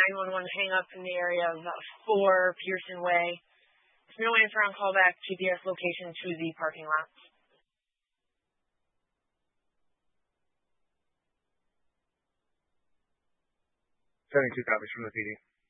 911 hang up in the area of 4 Pearson Way. No answer on callback. GPS location to the parking lot. 72 copies from the PD.